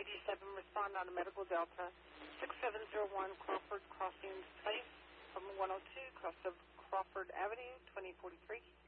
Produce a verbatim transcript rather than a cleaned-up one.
eighty-seven, respond on a medical Delta, six seven zero one Crawford Crossing Place, from one oh two, cross of Crawford Avenue, twenty forty-three.